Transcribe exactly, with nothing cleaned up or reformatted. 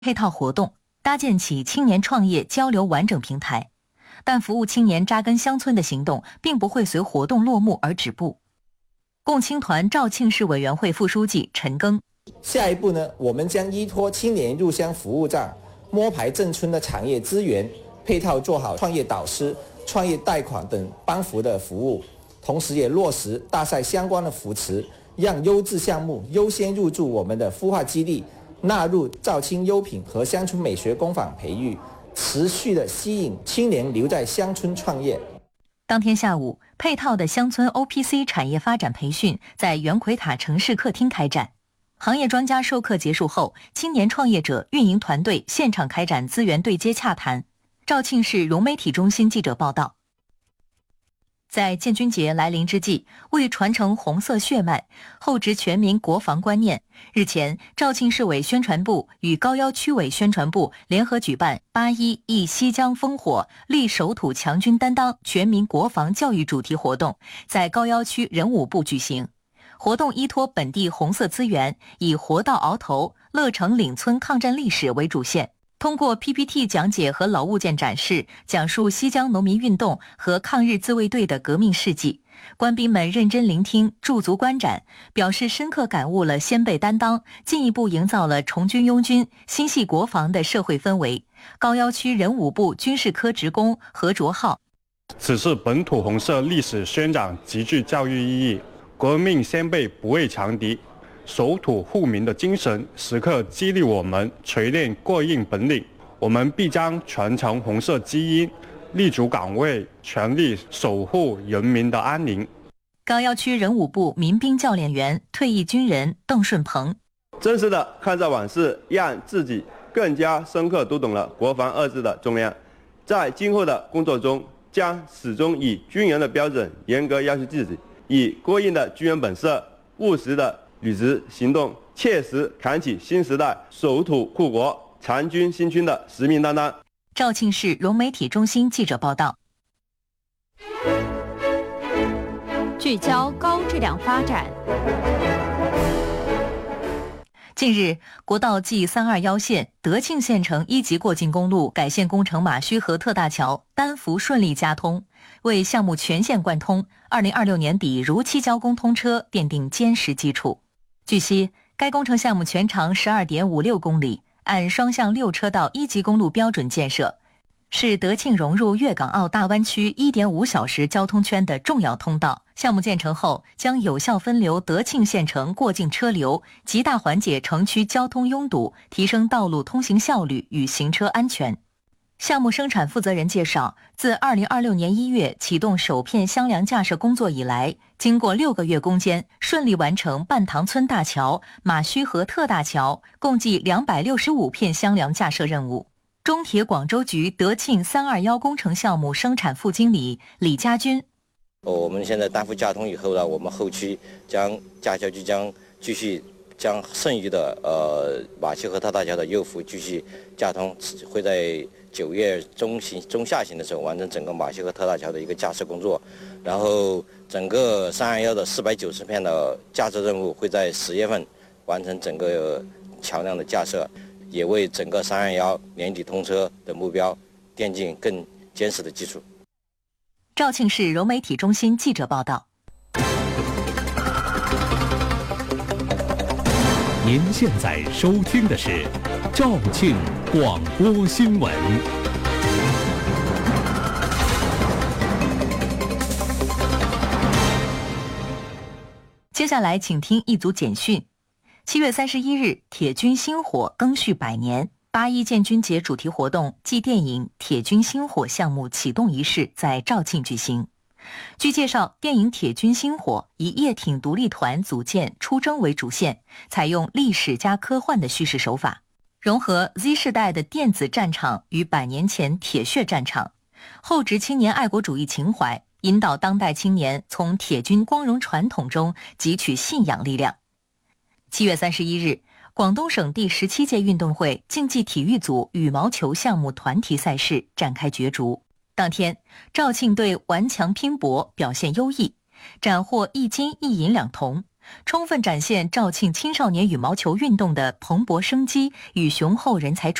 配套活动，搭建起青年创业交流完整平台。但服务青年扎根乡村的行动并不会随活动落幕而止步。共青团肇庆市委员会副书记陈庚， 下一步呢，我们将依托青年入乡服务站、摸排镇村的产业资源，配套做好创业导师、创业贷款等帮扶的服务，同时也落实大赛相关的扶持，让优质项目优先入驻我们的孵化基地，纳入肇庆优品和乡村美学工坊培育，持续的吸引青年留在乡村创业。 当天下午，配套的乡村 O P C 产业发展培训在圆奎塔城市客厅开展。行业专家授课结束后，青年创业者运营团队现场开展资源对接洽谈。肇庆市融媒体中心记者报道。在建军节来临之际，为传承红色血脉，厚植全民国防观念，日前，肇庆市委宣传部与高要区委宣传部联合举办八一忆西江烽火，立守土强军担当全民国防教育主题活动，在高要区人武部举行。活动依托本地红色资源，以活到鳌头、乐城岭村抗战历史为主线，通过 P P T 讲解和老物件展示，讲述西江农民运动和抗日自卫队的革命事迹。官兵们认真聆听，驻足观展，表示深刻感悟了先辈担当，进一步营造了崇军拥军、心系国防的社会氛围。高要区人武部军事科职工何卓浩： 此次本土红色历史宣讲极具教育意义，革命先辈不畏强敌，守土护民的精神时刻激励我们锤炼过硬本领。我们必将传承红色基因，立足岗位，全力守护人民的安宁。 高要区人武部民兵教练员、退役军人邓顺鹏： 真实的看在往事，让自己更加深刻读懂了国防二字的重量。在今后的工作中，将始终以军人的标准严格要求自己，以过硬的军人本色、务实的履职行动，切实扛起新时代守土护国、长军兴军的使命担当。 肇庆市融媒体中心记者报道。 聚焦高质量发展。 近日，国道 G 三二一线德庆县城一级过境公路改线工程马须河特大桥单幅顺利加通，为项目全线贯通二零二六年底如期交工通车奠定坚实基础。据悉，该工程项目全长 十二点五六公里，按双向六车道一级公路标准建设，是德庆融入粤港澳大湾区 一点五小时交通圈的重要通道。项目建成后，将有效分流德庆县城过境车流，极大缓解城区交通拥堵，提升道路通行效率与行车安全。项目生产负责人介绍，自二零二六年一月启动首片箱梁架设工作以来，经过六个月攻坚，顺利完成半塘村大桥、马须河特大桥共计两百六十五片箱梁架设任务。中铁广州局德庆三二一工程项目生产副经理李家军： 我们现在单幅架通以后呢，我们后期将架桥就将继续将剩余的呃马须河特大桥的右幅继续架通，会在九月中旬中下旬的时候完成整个马须河特大桥的一个架设工作，然后整个三二一的四百九十片的架设任务会在十月份完成整个桥梁的架设，也为整个三二一年底通车的目标奠定更坚实的基础。 肇庆市融媒体中心记者报道。 您现在收听的是肇庆广播新闻。 接下来请听一组简讯。七月三十一日，铁军星火更续百年。八一建军节主题活动暨电影《铁军星火》项目启动仪式在肇庆举行。据介绍，电影《铁军星火》以叶挺独立团组建出征为主线，采用历史加科幻的叙事手法，融合 Z 世代的电子战场与百年前铁血战场，厚植青年爱国主义情怀，引导当代青年从铁军光荣传统中汲取信仰力量。七月三十一日，广东省第十七届运动会竞技体育组羽毛球项目团体赛事展开角逐。当天，肇庆队顽强拼搏，表现优异，斩获一金一银两铜。 充分展现肇庆青少年羽毛球运动的蓬勃生机与雄厚人才